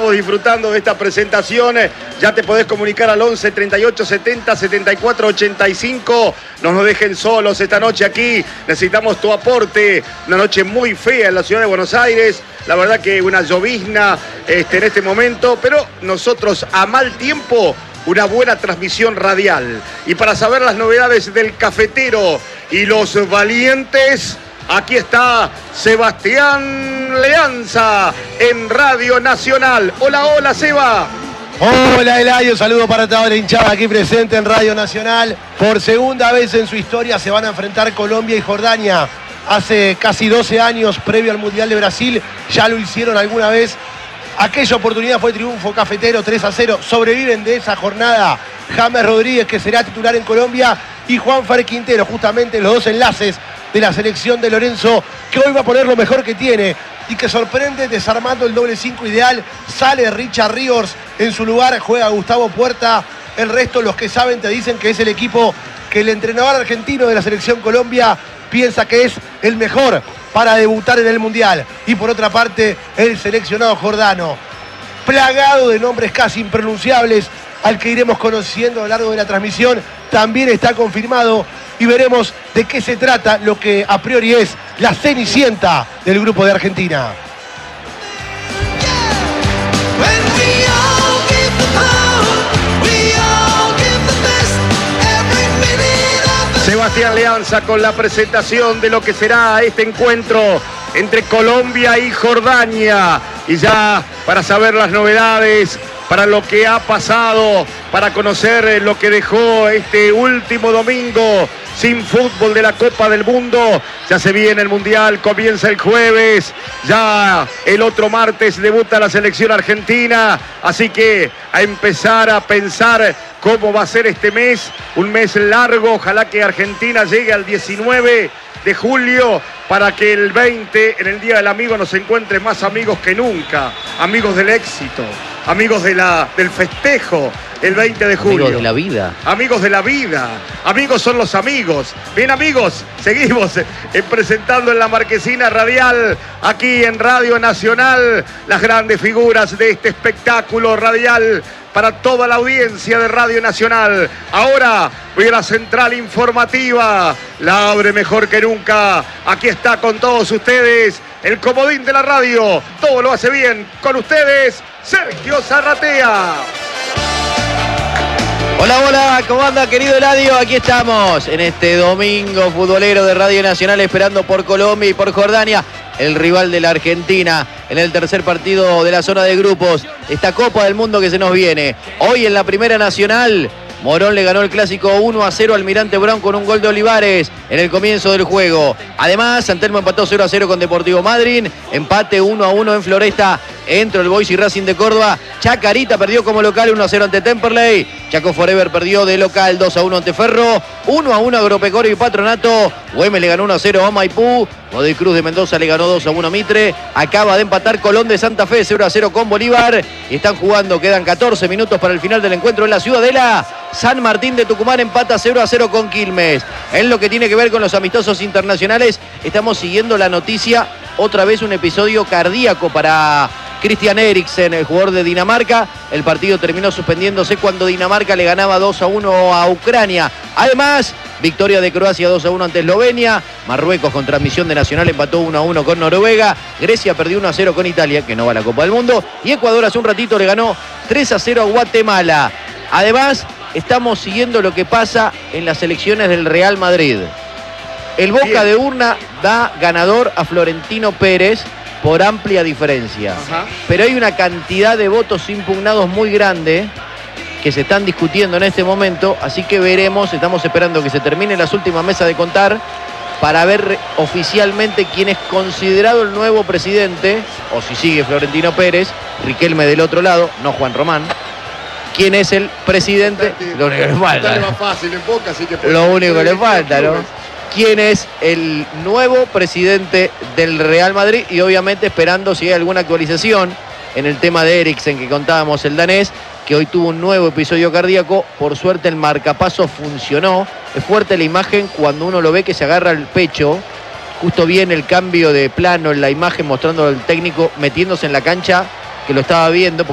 estamos disfrutando de esta presentación. Ya te podés comunicar al 11 38 70 74 85. No nos dejen solos esta noche aquí. Necesitamos tu aporte. Una noche muy fea en la ciudad de Buenos Aires. La verdad que una llovizna en este momento. Pero nosotros a mal tiempo, una buena transmisión radial. Y para saber las novedades del cafetero y los valientes, aquí está Sebastián Leanza en Radio Nacional. Hola, hola, Seba. Hola, Eladio, saludo para toda la hinchada aquí presente en Radio Nacional. Por segunda vez en su historia se van a enfrentar Colombia y Jordania. Hace casi 12 años, previo al Mundial de Brasil, ya lo hicieron alguna vez. Aquella oportunidad fue triunfo cafetero 3-0. Sobreviven de esa jornada James Rodríguez, que será titular en Colombia, y Juanfer Quintero, justamente los dos enlaces de la selección de Lorenzo, que hoy va a poner lo mejor que tiene y que sorprende desarmando el doble 5 ideal. Sale Richard Ríos, en su lugar juega Gustavo Puerta. El resto, los que saben, te dicen que es el equipo que el entrenador argentino de la selección Colombia piensa que es el mejor para debutar en el Mundial. Y por otra parte, el seleccionado jordano, plagado de nombres casi impronunciables, al que iremos conociendo a lo largo de la transmisión, también está confirmado. Y veremos de qué se trata lo que a priori es la cenicienta del grupo de Argentina. Sebastián Leanza con la presentación de lo que será este encuentro entre Colombia y Jordania. Y ya para saber las novedades, para lo que ha pasado, para conocer lo que dejó este último domingo sin fútbol de la Copa del Mundo. Ya se viene el Mundial, comienza el jueves, ya el otro martes debuta la selección argentina, así que a empezar a pensar cómo va a ser este mes, un mes largo. Ojalá que Argentina llegue al 19 de julio para que el 20, en el Día del Amigo, nos encuentre más amigos que nunca, amigos del éxito, amigos del festejo, el 20 de julio. Amigos de la vida. Amigos de la vida. Amigos son los amigos. Bien, amigos, seguimos presentando en la marquesina radial, aquí en Radio Nacional, las grandes figuras de este espectáculo radial para toda la audiencia de Radio Nacional. Ahora voy a la central informativa, la abre mejor que nunca. Aquí está con todos ustedes el comodín de la radio. Todo lo hace bien. Con ustedes, Sergio Zarratea. Hola, hola, ¿cómo anda, querido Eladio? Aquí estamos en este domingo futbolero de Radio Nacional, esperando por Colombia y por Jordania, el rival de la Argentina, en el tercer partido de la zona de grupos, esta Copa del Mundo que se nos viene. Hoy en la Primera Nacional, Morón le ganó el clásico 1-0 al Almirante Brown con un gol de Olivares en el comienzo del juego. Además, San Telmo empató 0-0 con Deportivo Madryn, empate 1-1 en Floresta entre el Boys y Racing de Córdoba. Chacarita perdió como local 1-0 ante Temperley. Chaco Forever perdió de local 2-1 ante Ferro. 1-1 Agropecuario y Patronato. Güemes le ganó 1-0 a Maipú. Godoy Cruz de Mendoza le ganó 2-1 a Mitre. Acaba de empatar Colón de Santa Fe 0-0 con Bolívar. Y están jugando, quedan 14 minutos para el final del encuentro en la Ciudadela. San Martín de Tucumán empata 0-0 con Quilmes. En lo que tiene que ver con los amistosos internacionales, estamos siguiendo la noticia. Otra vez un episodio cardíaco para Christian Eriksen, el jugador de Dinamarca. El partido terminó suspendiéndose cuando Dinamarca le ganaba 2-1 a Ucrania. Además, victoria de Croacia 2-1 ante Eslovenia. Marruecos, con transmisión de Nacional, empató 1-1 con Noruega. Grecia perdió 1-0 con Italia, que no va a la Copa del Mundo. Y Ecuador hace un ratito le ganó 3-0 a Guatemala. Además, estamos siguiendo lo que pasa en las elecciones del Real Madrid. El Boca de urna da ganador a Florentino Pérez por amplia diferencia. Ajá. Pero hay una cantidad de votos impugnados muy grande que se están discutiendo en este momento, así que veremos, estamos esperando que se termine las últimas mesas de contar para ver oficialmente quién es considerado el nuevo presidente, o si sigue Florentino Pérez, Riquelme del otro lado, no Juan Román. ¿Quién es el presidente? Lo único que le falta. Lo único que le falta, ¿no? ¿Quién es el nuevo presidente del Real Madrid? Y obviamente esperando si hay alguna actualización en el tema de Eriksen que contábamos, el danés, que hoy tuvo un nuevo episodio cardíaco. Por suerte el marcapaso funcionó. Es fuerte la imagen cuando uno lo ve que se agarra el pecho. Justo viene el cambio de plano en la imagen mostrando al técnico metiéndose en la cancha, que lo estaba viendo.